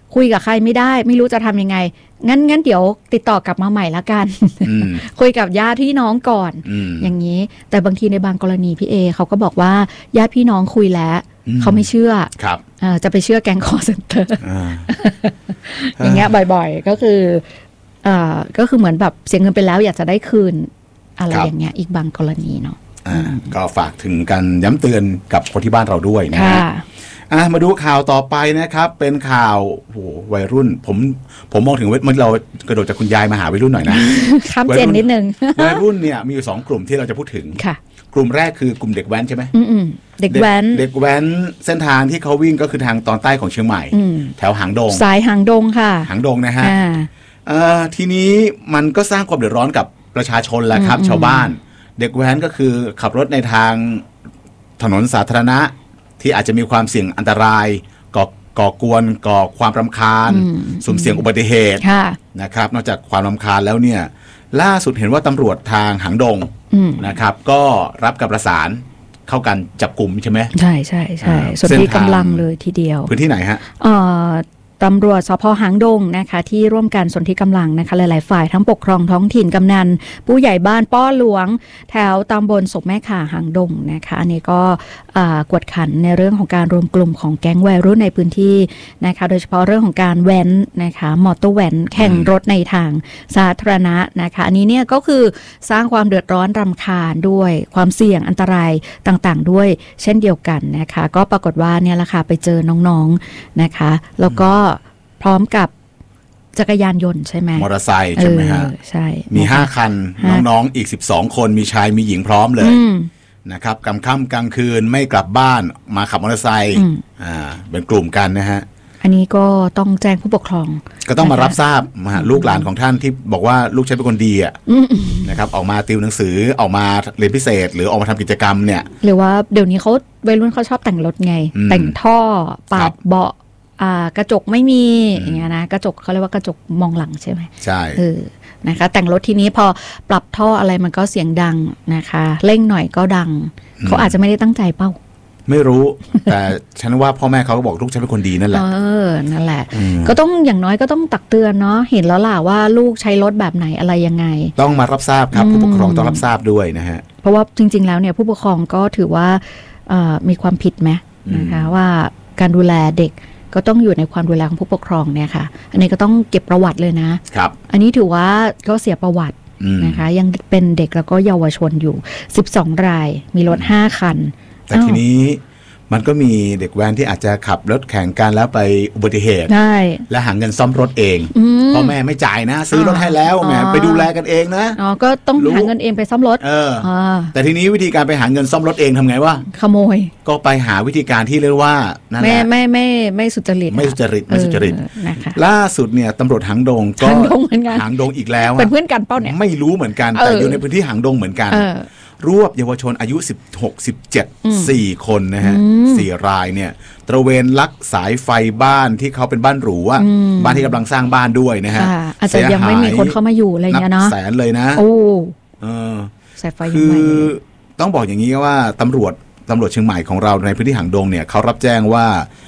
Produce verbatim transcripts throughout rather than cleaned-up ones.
คุยกับใครไม่ได้ไม่รู้จะทำยังไงงั้นงั้นเดี๋ยวติดต่อกลับมาใหม่ละกัน คุยกับญาติพี่น้องก่อนอย่างนี้แต่บางทีในบางกรณีพี่เอเขาก็บอกว่าญาติพี่น้องคุยแล้วเขาไม่เชื่อจะไปเชื่อแก๊งคอลเซ็นเตอร์อย่างเงี้ยบ่อยๆก็คือก็คือเหมือนแบบเสียเงินไปแล้วอยากจะได้คืนอะไรอย่างเงี้ยอีกบางกรณีเนาะก็ฝากถึงกันย้ำเตือนกับคนที่บ้านเราด้วยนะฮะมาดูข่าวต่อไปนะครับเป็นข่าวโหวัยรุ่นผมผมมองถึงเมื่อเรากระโดดจากคุณยายมาหาวัยรุ่นหน่อยนะข้ามเจนนิดนึงวัยรุ่นเนี่ยมีอยู่สองกลุ่มที่เราจะพูดถึงกลุ่มแรกคือกลุ่มเด็กแว้นใช่ไหมเด็กแว้นเด็กแว้นเส้นทางที่เขาวิ่งก็คือทางตอนใต้ของเชียงใหม่แถวหางดงสายหางดงค่ะหางดงนะฮะทีนี้มันก็สร้างความเดือดร้อนกับประชาชนแหละครับชาวบ้านเด็กแว้นก็คือขับรถในทางถนนสาธารณะที่อาจจะมีความเสี่ยงอันตรายก่อก่อกวนก่อความรำคาญสุ่มเสี่ยงอุบัติเหตุนะครับนอกจากความรำคาญแล้วเนี่ยล่าสุดเห็นว่าตำรวจทางหางดงนะครับก็รับกับประสานเข้ากันจับกลุ่มใช่ไหมใช่ใช่ใช่ส่วนที่กำลังเลยทีเดียวพื้นที่ไหนฮะตำรวจสภ.หางดงนะคะที่ร่วมกันสนธิกำลังนะคะหลายๆฝ่ายทั้งปกครองท้องถิ่นกำนันผู้ใหญ่บ้านป้อหลวงแถวตำบลศพแม่ข่าหางดงนะคะอันนี้ก็กวดขันในเรื่องของการรวมกลุ่มของแก๊งวัยรุ่นในพื้นที่นะคะโดยเฉพาะเรื่องของการแว้นนะคะมอเตอร์แว้นแข่งรถในทางสาธารณะนะคะอันนี้เนี่ยก็คือสร้างความเดือดร้อนรำคาญด้วยความเสี่ยงอันตรายต่างๆด้วยเช่นเดียวกันนะคะก็ปรากฏว่าเนี่ยแหละค่ะไปเจอน้องๆนะคะแล้วก็พร้อมกับจักรยานยนต์ใช่ไหมมอเตอร์ไซค์ใช่ไหมฮะใช่มีห้าคันน้องๆอีกสิบสองคนมีชายมีหญิงพร้อมเลยนะครับกลางค่ำกลางคืนไม่กลับบ้านมาขับมอเตอร์ไซค์อ่าเป็นกลุ่มกันนะฮะอันนี้ก็ต้องแจ้งผู้ปกครองก็ต้องมารับทราบมาลูกหลานของท่านที่บอกว่าลูกฉันเป็นคนดีอ่ะนะครับออกมาติวหนังสือออกมาเรียนพิเศษหรือออกมาทำกิจกรรมเนี่ยหรือว่าเดี๋ยวนี้เขาวัยรุ่นเขาชอบแต่งรถไงแต่งท่อปาดเบาะกระจกไม่มีอย่างเงี้ยนะกระจกเขาเรียกว่ากระจกมองหลังใช่ไหมใช่เออนะคะแต่งรถทีนี้พอปรับท่ออะไรมันก็เสียงดังนะคะเร่งหน่อยก็ดังเขาอาจจะไม่ได้ตั้งใจเป้าไม่รู้ แต่ฉันว่าพ่อแม่เขาก็บอกลูกฉันเป็นคนดีนั่นแหละเออนั่นแหละก็ต้องอย่างน้อยก็ต้องตักเตือนเนาะเห็นแล้วล่ะว่าลูกใช้รถแบบไหนอะไรยังไงต้องมารับทราบครับผู้ปกครองต้องรับทราบด้วยนะฮะเพราะว่าจริงๆแล้วเนี่ยผู้ปกครองก็ถือว่ามีความผิดไหมนะคะว่าการดูแลเด็กก็ต้องอยู่ในความดูแลของผู้ปกครองเนี่ยค่ะอันนี้ก็ต้องเก็บประวัติเลยนะครับอันนี้ถือว่าก็เสียประวัตินะคะยังเป็นเด็กแล้วก็เยาวชนอยู่สิบสองรายมีรถห้าคันแต่ทีนี้มันก็มีเด็กแว้นที่อาจจะขับรถแข่งกันแล้วไปอุบัติเหตุและหาเงินซ่อมรถเองพ่อแม่ไม่จ่ายนะซื้อรถให้แล้วแหมไปดูแลกันเองนะอ๋อก็ต้องหาเงินเองไปซ่อมรถเออแต่ทีนี้วิธีการไปหาเงินซ่อมรถเองทำไงวะขโมยก็ไปหาวิธีการที่เรียกว่านั่นแหละไม่ไม่ไม่สุจริตไม่สุจริตไม่สุจริตล่าสุดเนี่ยตำรวจหางดงก็หางดงอีกแล้วเป็นเพื่อนกันเป้าเนี่ยไม่รู้เหมือนกันแต่อยู่ในพื้นที่หางดงเหมือนกันรวบเยาวชนอายุสิบหก สิบเจ็ด สี่คนนะฮะสี่รายเนี่ยตระเวนลักสายไฟบ้านที่เขาเป็นบ้านหรูอ่ะบ้านที่กำลังสร้างบ้านด้วยนะฮะอาจจะยังไม่มีคนเข้ามาอยู่อะไรเงี้ยเนาะแสนเลยนะโอ้เออสายไฟคือต้องบอกอย่างนี้ว่าตำรวจตำรวจเชียงใหม่ของเราในพื้นที่หางดงเนี่ยเขารับแจ้งว่า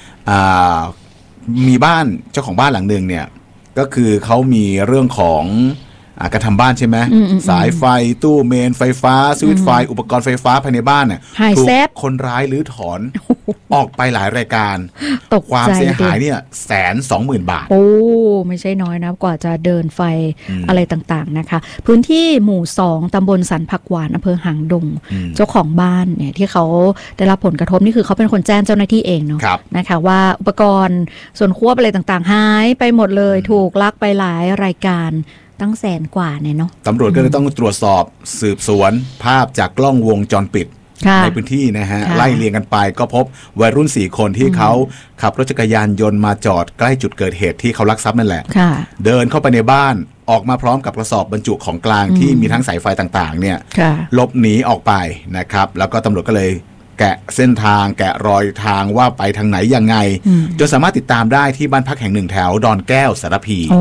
มีบ้านเจ้าของบ้านหลังนึงเนี่ยก็คือเขามีเรื่องของการทำบ้านใช่ไหมสายไฟตู้เมนไฟฟ้าสวิตช์ไฟอุปกรณ์ไฟฟ้าภายในบ้านเนี่ยถูกคนร้ายรื้อถอนออกไปหลายรายการความเสียหายเนี่ยแสนสองหมื่นบาทโอ้ไม่ใช่น้อยนะกว่าจะเดินไฟอะไรต่างๆนะคะพื้นที่หมู่สองตำบลสันผักหวานอำเภอหางดงเจ้าของบ้านเนี่ยที่เขาได้รับผลกระทบนี่คือเขาเป็นคนแจ้งเจ้าหน้าที่เองเนาะนะคะว่าอุปกรณ์ส่วนควบอะไรต่างๆหายไปหมดเลยถูกลักไปหลายรายการตั้งแสนกว่าเนี่ยเนาะตำรวจก็เลยต้องตรวจสอบสืบสวนภาพจากกล้องวงจรปิดในพื้นที่นะฮะไล่เรียงกันไปก็พบวัยรุ่นสี่คนที่เขาขับรถจักรยานยนต์มาจอดใกล้จุดเกิดเหตุที่เขาลักทรัพย์นั่นแหละเดินเข้าไปในบ้านออกมาพร้อมกับกระสอบบรรจุของกลางที่มีทั้งสายไฟต่างๆเนี่ยหลบหนีออกไปนะครับแล้วก็ตำรวจก็เลยแกะเส้นทางแกะรอยทางว่าไปทางไหนยังไงจนสามารถติดตามได้ที่บ้านพักแห่งหนึ่งแถวดอนแก้วสารพี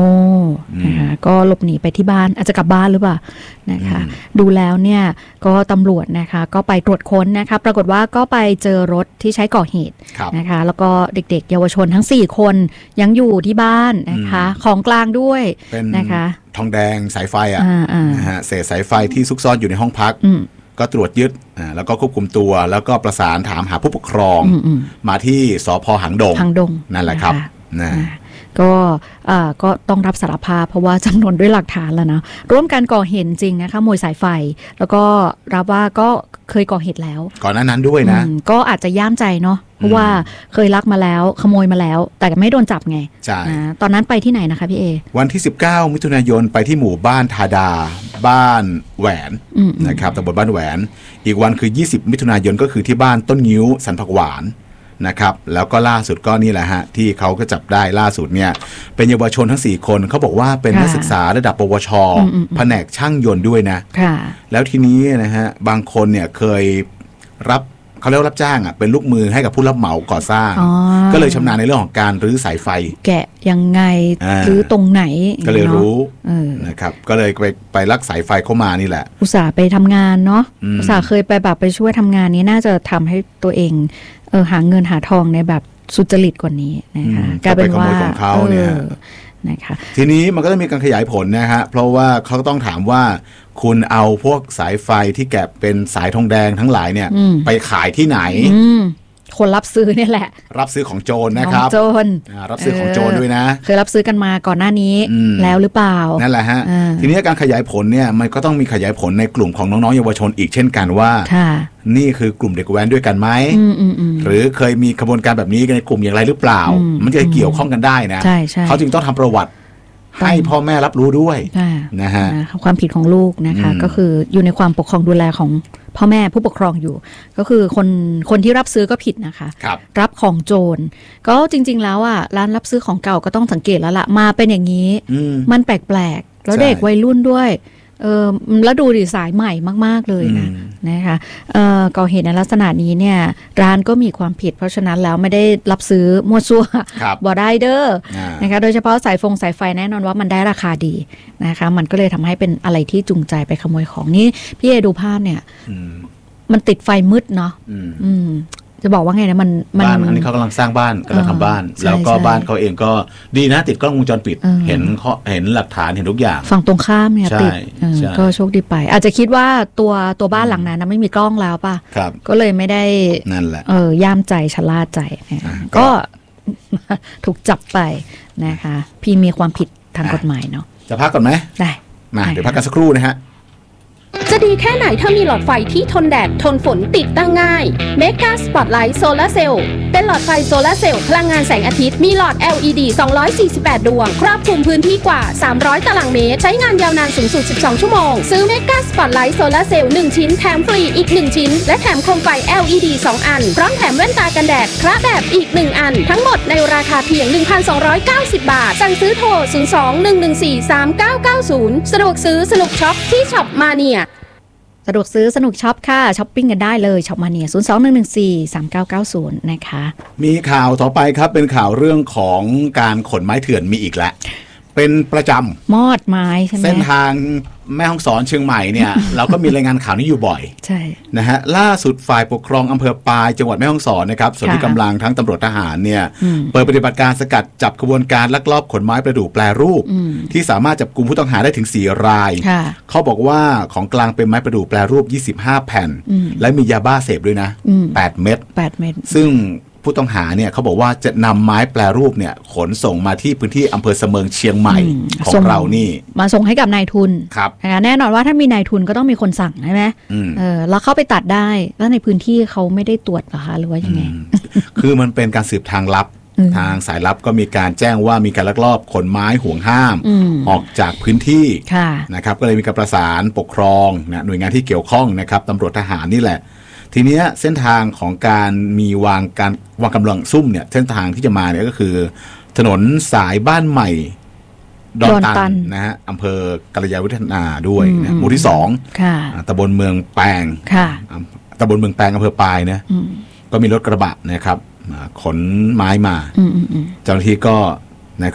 นะคะก็หลบหนีไปที่บ้านอาจจะกลับบ้านหรือเปล่านะคะดูแล้วเนี่ยก็ตำรวจนะคะก็ไปตรวจค้นนะคะปรากฏว่าก็ไปเจอรถที่ใช้ก่อเหตุนะคะแล้วก็เด็กๆเยาวชนทั้งสี่คนยังอยู่ที่บ้านนะคะของกลางด้วยนะคะทองแดงสายไฟอ่ะนะฮะเศษสายไฟที่ซุกซ่อนอยู่ในห้องพักก็ตรวจยึดแล้วก็ควบคุมตัวแล้วก็ประสานถามหาผู้ปกครองมาที่สภ.หางดงนั่นแหละครับนะก็ก็ต้องรับสารภาพเพราะว่าจำนวนด้วยหลักฐานแล้วนะร่วมกันก่อเหตุจริงนะคะขโมยสายไฟแล้วก็รับว่าก็เคยก่อเหตุแล้วก่อนหน้านั้นด้วยนะก็อาจจะย่ามใจเนาะเพราะว่าเคยลักมาแล้วขโมยมาแล้วแต่ไม่โดนจับไงใช่ตอนนั้นไปที่ไหนนะคะพี่เอวันที่สิบเก้ามิถุนายนไปที่หมู่บ้านทาดาบ้านแหวนนะครับตำบลบ้านแหวนอีกวันคือยี่สิบมิถุนายนก็คือที่บ้านต้นงิ้วสันผักหวานนะครับแล้วก็ล่าสุดก็นี่แหละฮะที่เขาก็จับได้ล่าสุดเนี่ยเป็นเยาวชนทั้งสี่คนเขาบอกว่าเป็นนักศึกษาระดับปวชแผนกช่างยนต์ด้วยนะแล้วทีนี้นะฮะบางคนเนี่ยเคยรับเขาเรียกรับจ้างอ่ะเป็นลูกมือให้กับผู้รับเหมาก่อสร้างก็เลยชำนาญในเรื่องของการรื้อสายไฟแกะยังไงหรือตรงไหนก็เลยรู้นะครับก็เลยไปไปลักสายไฟเข้ามานี่แหละอุตส่าห์ไปทำงานเนาะอุตส่าห์เคยไปแบบไปช่วยทำงานนี้น่าจะทำให้ตัวเองเออหาเงินหาทองในแบบสุจริตกว่านี้นะคะกลายเป็นว่าของเขาเนี่ยนะคะทีนี้มันก็ต้องมีการขยายผลนะฮะเพราะว่าเขาต้องถามว่าคุณเอาพวกสายไฟที่แกะเป็นสายทองแดงทั้งหลายเนี่ยไปขายที่ไหนคนรับซื้อนี่แหละรับซื้อของโจรนะครับโจรรับซื้อของโจรด้วยนะเคยรับซื้อกันมาก่อนหน้านี้แล้วหรือเปล่านั่นแหละฮะทีนี้การขยายผลเนี่ยมันก็ต้องมีขยายผลในกลุ่มของน้องๆเยาวชนอีกเช่นกันว่านี่คือกลุ่มเด็กแว้นด้วยกันไหมหรือเคยมีขบวนการแบบนี้ในกลุ่มอย่างไรหรือเปล่ามันจะเกี่ยวข้องกันได้นะเขาจึงต้องทำประวัติให้พ่อแม่รับรู้ด้วยนะฮะความผิดของลูกนะคะก็คืออยู่ในความปกครองดูแลของพ่อแม่ผู้ปกครองอยู่ก็คือคนคนที่รับซื้อก็ผิดนะคะรับรับของโจรก็จริงๆแล้วอ่ะร้านรับซื้อของเก่าก็ต้องสังเกตแล้วล่ะมาเป็นอย่างนี้มันแปลกๆแล้วเด็กวัยรุ่นด้วยเออแล้วดูดิสายใหม่มากๆเลยนะนะคะเอ่อก่อเหตุในลักษณะนี้เนี่ยร้านก็มีความผิดเพราะฉะนั้นแล้วไม่ได้รับซื้อมั่วซั่วบ่ได้เด้อนะคะโดยเฉพาะสายฟงสายไฟแน่นอนว่ามันได้ราคาดีนะคะมันก็เลยทำให้เป็นอะไรที่จูงใจไปขโมยของนี่พี่เอดูภาพเนี่ยมันติดไฟมืดเนาะจะบอกว่าไงนะมันบ้านอันนี้เขากำลังสร้างบ้านกำลังทำบ้านแล้วก็บ้านเขาเองก็ดีนะติดกล้องวงจรปิดเห็นเห็นหลักฐานเห็นทุกอย่างฝั่งตรงข้ามเนี่ยติดก็โชคดีไปอาจจะคิดว่าตัวตัวบ้านหลังนั้นไม่มีกล้องแล้วป่ะก็เลยไม่ได้นั่นแหละเออย่ามใจชะล่าใจก็ถูกจับไปนะคะพี่มีความผิดทางกฎหมายเนาะจะพักก่อนไหมได้มาเดี๋ยวพักกันสักครู่นะฮะจะดีแค่ไหนถ้ามีหลอดไฟที่ทนแดดทนฝนติดตั้งง่าย Mega Spotlight Solar Cell เป็นหลอดไฟโซลาร์เซลล์พลังงานแสงอาทิตย์มีหลอด แอล อี ดี สองร้อยสี่สิบแปด ดวงครอบคลุมพื้นที่กว่าสามร้อยตารางเมตรใช้งานยาวนานสูงสุดสิบสองชั่วโมงซื้อ Mega Spotlight Solar Cell หนึ่งชิ้นแถมฟรีอีกหนึ่งชิ้นและแถมโคมไฟ แอล อี ดี สองอันพร้อมแถมแว่นตากันแดดคระแบบอีกหนึ่งอันทั้งหมดในราคาเพียง หนึ่งพันสองร้อยเก้าสิบ บาทสั่งซื้อโทรศูนย์ สอง หนึ่ง หนึ่ง สี่ สาม เก้า เก้า ศูนย์สะดวกซื้อสนุกช็อปที่ช็อปมาเนียสะดวกซื้อสนุกช็อปค่ะช้อปปิ้งกันได้เลยช็อปมาเนียศูนย์ สอง หนึ่ง หนึ่ง สี่ สาม เก้า เก้า ศูนย์นะคะมีข่าวต่อไปครับเป็นข่าวเรื่องของการขนไม้เถื่อนมีอีกแล้วเป็นประจำมอดไม้ใช่ไหมเส้นทางแม่ฮ่องสอนเชียงใหม่เนี่ย เราก็มีรายงานข่าวนี้อยู่บ่อยใช่นะฮะล่าสุดฝ่ายปกครองอำเภอปายจังหวัดแม่ฮ่องสอนนะครับส่วนที่กำลังทั้งตำรวจทหารเนี่ยเปิดปฏิบัติการสกัดจับขบวนการลักลอบขนไม้ประดู่แปรรูปที่สามารถจับกุมผู้ต้องหาได้ถึงสี่รายเขาบอกว่าของกลางเป็นไม้ประดู่แปรรูปยี่สิบห้าแผ่นและมียาบ้าเสพด้วยนะแปดเม็ดแปดเม็ดซึ่งผู้ต้องหาเนี่ยเขาบอกว่าจะนำไม้แปรรูปเนี่ยขนส่งมาที่พื้นที่อำเภอเสมิงเชียงใหม่ของเรานี่มาส่งให้กับนายทุนครับแน่นอนว่าถ้ามีนายทุนก็ต้องมีคนสั่งใช่ไหมเออแล้วเข้าไปตัดได้แล้วในพื้นที่เขาไม่ได้ตรวจเหรอคะหรือว่ายังไงคือมันเป็นการสืบทางลับทางสายลับก็มีการแจ้งว่ามีการลักลอบขนไม้ห่วงห้ามออกจากพื้นที่นะครับก็เลยมีการประสานปกครองนะหน่วยงานที่เกี่ยวข้องนะครับตำรวจทหารนี่แหละทีนี้เส้นทางของการมีวางการวางกำลังซุ่มเนี่ยเส้นทางที่จะมาเนี่ยก็คือถนนสายบ้านใหม่ดอนตันนะฮะอำเภอกัลยาณวัฒนาด้วยนะหมู่ที่สองตำบลเมืองแปงตำบลเมืองแปงอำเภอปายนะก็มีรถกระบะนะครับขนไม้มาเจ้าหน้าที่ก็นะครับ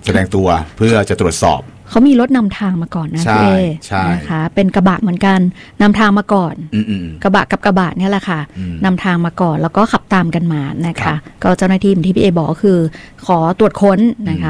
แสดงตัวเพื่อจะตรวจสอบเขามีรถนำทางมาก่อนนะพี่เอนะคะเป็นกระบะเหมือนกันนำทางมาก่อนกระบะกับกระบะเนี่ยแหละค่ะนำทางมาก่อนแล้วก็ขับตามกันมานะคะก็เจ้าหน้าที่ที่พี่เอบอกก็คือขอตรวจค้นนะคะ